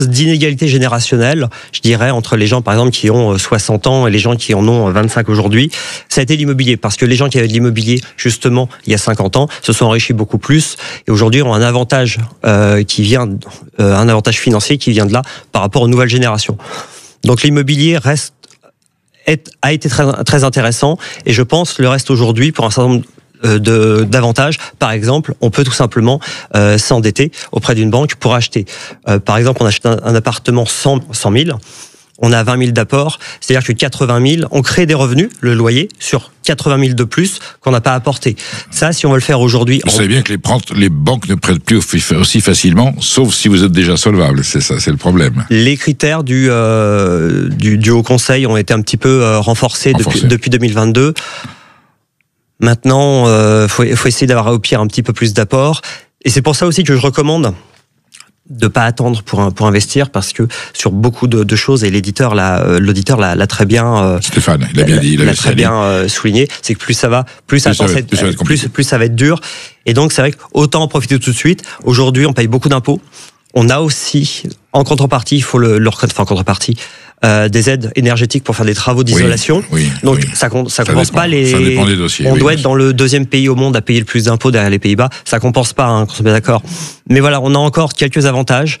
d'inégalité générationnelle, je dirais, entre les gens, par exemple, qui ont 60 ans et les gens qui en ont 25 aujourd'hui. Ça a été l'immobilier, parce que les gens qui avaient de l'immobilier, justement, il y a 50 ans, se sont enrichis beaucoup plus, et aujourd'hui ont un avantage un avantage financier qui vient de là, par rapport aux nouvelles générations. Donc l'immobilier a été très, très intéressant, et je pense le reste aujourd'hui pour un certain nombre d'avantages. Par exemple, on peut tout simplement s'endetter auprès d'une banque pour acheter. Par exemple, on achète un appartement 100 000, on a 20 000 d'apport, c'est-à-dire que 80 000, on crée des revenus, le loyer, sur 80 000 de plus qu'on n'a pas apporté. Ça, si on veut le faire aujourd'hui... Vous savez bien que les banques ne prêtent plus aussi facilement, sauf si vous êtes déjà solvable, c'est ça, c'est le problème. Les critères du Haut Conseil ont été un petit peu renforcés. Depuis 2022. Maintenant, faut essayer d'avoir au pire un petit peu plus d'apport. Et c'est pour ça aussi que je recommande de pas attendre pour investir, parce que sur beaucoup de choses, et l'auditeur l'a très bien Stéphane, il a bien dit, il l'a très bien souligné, c'est que plus ça va être dur. Et donc c'est vrai qu'autant en profiter tout de suite. Aujourd'hui, on paye beaucoup d'impôts. On a aussi, en contrepartie, il faut le reconnaître, en contrepartie, des aides énergétiques pour faire des travaux d'isolation. Donc ça compense pas les. Ça dépend des dossiers. On doit être dans le 2e pays au monde à payer le plus d'impôts derrière les Pays-Bas. Ça compense pas, qu'on soit bien d'accord. Mais voilà, on a encore quelques avantages.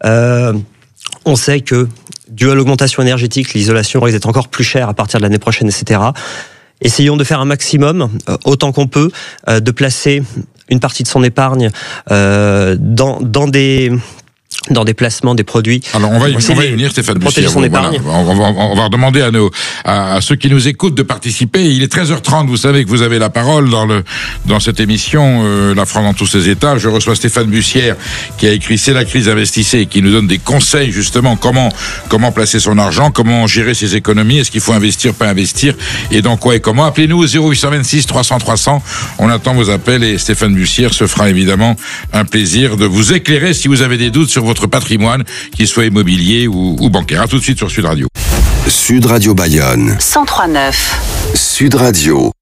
On sait que dû à l'augmentation énergétique, l'isolation risque d'être encore plus chère à partir de l'année prochaine, etc. Essayons de faire un maximum, autant qu'on peut, de placer une partie de son épargne dans des placements, des produits. Alors on va y venir, Stéphane Bussière. Voilà, on va redemander à ceux qui nous écoutent de participer. Il est 13h30, vous savez que vous avez la parole dans cette émission La France dans tous ses états. Je reçois Stéphane Bussière qui a écrit C'est la crise, investissez, et qui nous donne des conseils justement comment placer son argent, comment gérer ses économies, est-ce qu'il faut investir, pas investir, et dans quoi et comment. Appelez-nous au 0826 300 300. On attend vos appels et Stéphane Bussière se fera évidemment un plaisir de vous éclairer si vous avez des doutes sur votre patrimoine, qu'il soit immobilier ou bancaire. À tout de suite sur Sud Radio. Sud Radio Bayonne. 103.9. Sud Radio.